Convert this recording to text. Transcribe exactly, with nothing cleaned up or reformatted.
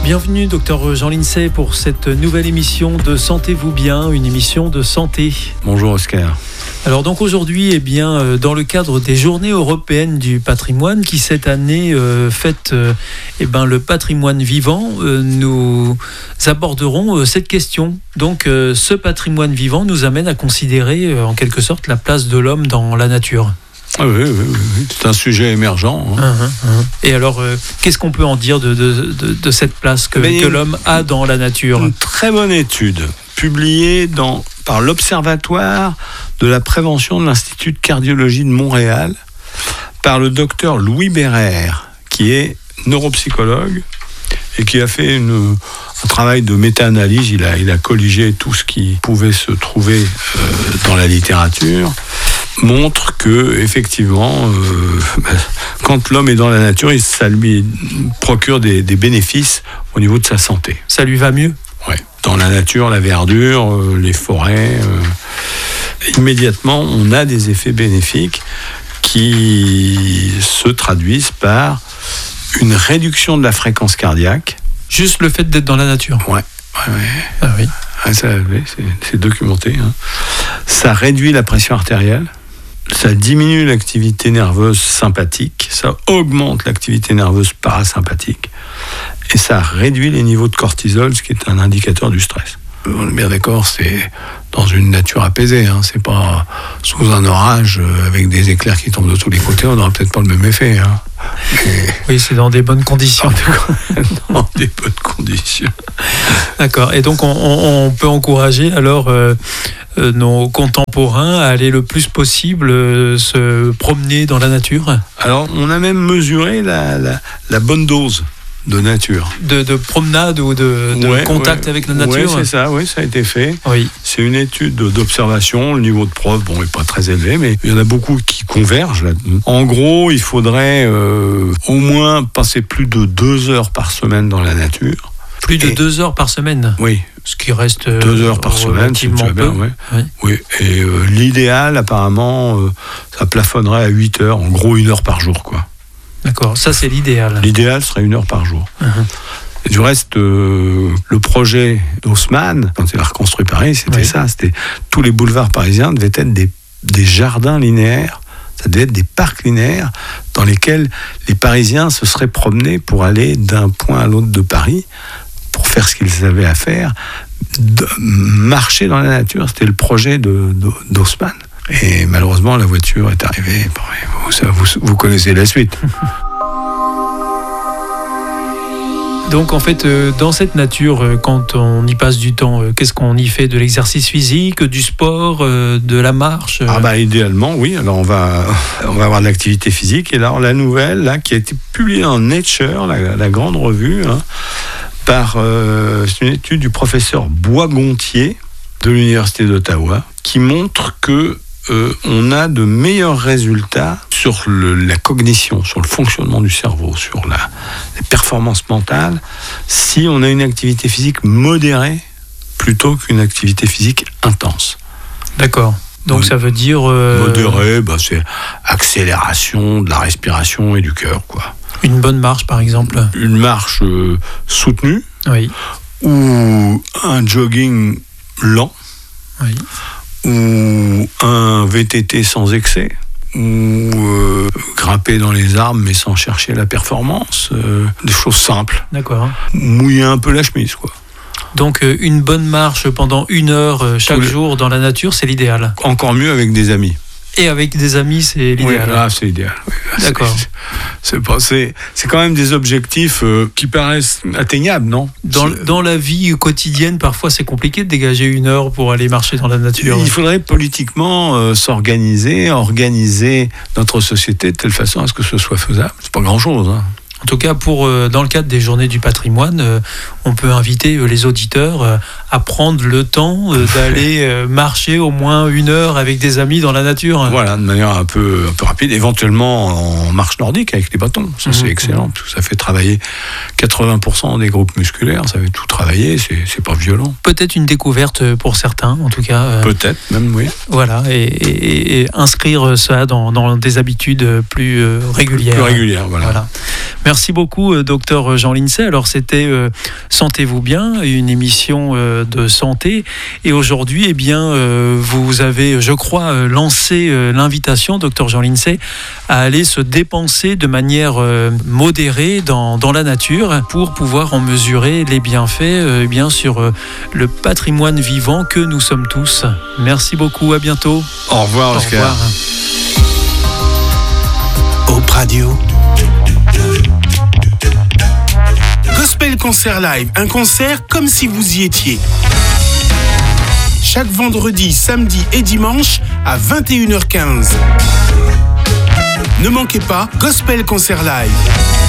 Bienvenue docteur Jean Lincey pour cette nouvelle émission de Sentez-vous bien, une émission de santé. Bonjour Oscar. Alors donc aujourd'hui, eh bien, dans le cadre des Journées européennes du patrimoine qui cette année euh, fêtent euh, eh ben, le patrimoine vivant, euh, nous aborderons euh, cette question. Donc euh, ce patrimoine vivant nous amène à considérer euh, en quelque sorte la place de l'homme dans la nature. Ah oui, oui, oui, oui, c'est un sujet émergent. Hein. Uhum, uhum. Et alors, euh, qu'est-ce qu'on peut en dire de, de, de, de cette place que, que l'homme a dans la nature ? Une très bonne étude publiée dans, par l'Observatoire de la prévention de l'Institut de cardiologie de Montréal par le docteur Louis Bérère, qui est neuropsychologue et qui a fait une, un travail de méta-analyse. Il a, il a colligé tout ce qui pouvait se trouver euh, dans la littérature. Montre que effectivement, euh, quand l'homme est dans la nature, ça lui procure des, des bénéfices au niveau de sa santé. Ça lui va mieux ? Ouais. Dans la nature, la verdure, euh, les forêts, euh, immédiatement, on a des effets bénéfiques qui se traduisent par une réduction de la fréquence cardiaque. Juste le fait d'être dans la nature ? Ouais. ouais, ouais. Ah oui. Ah, ça, oui, c'est, c'est documenté. Hein. Ça réduit la pression artérielle. Ça diminue l'activité nerveuse sympathique, ça augmente l'activité nerveuse parasympathique et ça réduit les niveaux de cortisol, ce qui est un indicateur du stress. On est bien d'accord, c'est dans une nature apaisée, hein, c'est pas sous un orage avec des éclairs qui tombent de tous les côtés, on n'aura peut-être pas le même effet. Hein. Mais... Oui, c'est dans des bonnes conditions. Dans des bonnes conditions. D'accord, et donc on, on, on peut encourager alors euh, euh, nos contemporains à aller le plus possible euh, se promener dans la nature ? Alors, on a même mesuré la, la, la bonne dose de nature. De, de promenade ou de, de ouais, contact ouais, avec la nature ? Oui, c'est ça, oui, ça a été fait. Oui. C'est une étude d'observation, le niveau de preuve, bon, n'est pas très élevé, mais il y en a beaucoup qui convergent là. En gros, il faudrait euh, au moins passer plus de deux heures par semaine dans la nature. Plus de et, deux heures par semaine ? Oui. Ce qui reste euh, deux heures par semaine, c'est déjà bien, ouais. Oui. Oui. Et euh, l'idéal, apparemment, euh, ça plafonnerait à huit heures, en gros une heure par jour, quoi. D'accord, ça c'est l'idéal. L'idéal serait une heure par jour. Uh-huh. Et du reste, euh, le projet d'Haussmann, quand il a reconstruit Paris, c'était oui. ça. C'était, tous les boulevards parisiens devaient être des, des jardins linéaires, ça devait être des parcs linéaires dans lesquels les Parisiens se seraient promenés pour aller d'un point à l'autre de Paris, pour faire ce qu'ils avaient à faire, de marcher dans la nature. C'était le projet de, de, d'Haussmann. Et malheureusement, la voiture est arrivée. Vous, vous, vous connaissez la suite. Donc en fait, euh, dans cette nature, euh, quand on y passe du temps, euh, qu'est-ce qu'on y fait ? De l'exercice physique, du sport, euh, de la marche euh... Ah bah idéalement, oui. Alors on va, on va avoir de l'activité physique. Et là, la nouvelle, là, qui a été publiée en Nature, la, la grande revue, hein, par euh, c'est une étude du professeur Boisgontier de l'Université d'Ottawa, qui montre que Euh, on a de meilleurs résultats sur le, la cognition, sur le fonctionnement du cerveau, sur la, les performances mentales, si on a une activité physique modérée plutôt qu'une activité physique intense. D'accord. Donc Mod- ça veut dire... Euh... Modérée, bah, c'est accélération de la respiration et du cœur, quoi. Une bonne marche, par exemple ? Une marche euh, soutenue. Oui. Ou un jogging lent. Oui. Ou un V T T sans excès, ou euh, grimper dans les arbres mais sans chercher la performance, euh, des choses simples. D'accord. Mouiller un peu la chemise, quoi. Donc euh, une bonne marche pendant une heure euh, chaque les... jour dans la nature, c'est l'idéal. Encore mieux avec des amis. Et avec des amis, c'est l'idéal. Oui, là, c'est l'idéal. Oui, là, d'accord. C'est, c'est, pas, c'est, c'est quand même des objectifs euh, qui paraissent atteignables, non ? Dans, dans la vie quotidienne, parfois, c'est compliqué de dégager une heure pour aller marcher dans la nature. Il faudrait politiquement euh, s'organiser, organiser notre société de telle façon à ce que ce soit faisable. C'est pas grand-chose, hein. En tout cas, pour, euh, dans le cadre des Journées du patrimoine, euh, on peut inviter euh, les auditeurs euh, à prendre le temps euh, d'aller euh, marcher au moins une heure avec des amis dans la nature. Voilà, de manière un peu, un peu rapide, éventuellement en marche nordique avec les bâtons. Ça, mmh, c'est excellent, mmh. parce que ça fait travailler quatre-vingts pour cent des groupes musculaires, ça fait tout travailler, c'est, c'est pas violent. Peut-être une découverte pour certains, en tout cas. Euh, Peut-être, même, oui. Voilà, et, et, et inscrire ça dans, dans des habitudes plus euh, régulières. Plus régulières, voilà. voilà. Merci beaucoup, euh, docteur Jean Lincey. Alors, c'était euh, Sentez-vous bien, une émission euh, de santé. Et aujourd'hui, eh bien, euh, vous avez, je crois, euh, lancé euh, l'invitation, docteur Jean Lincey, à aller se dépenser de manière euh, modérée dans, dans la nature pour pouvoir en mesurer les bienfaits euh, bien sur euh, le patrimoine vivant que nous sommes tous. Merci beaucoup, à bientôt. Au revoir, Oscar. Au revoir. Hope Radio. Gospel Concert Live, un concert comme si vous y étiez. Chaque vendredi, samedi et dimanche à vingt et une heures quinze. Ne manquez pas Gospel Concert Live.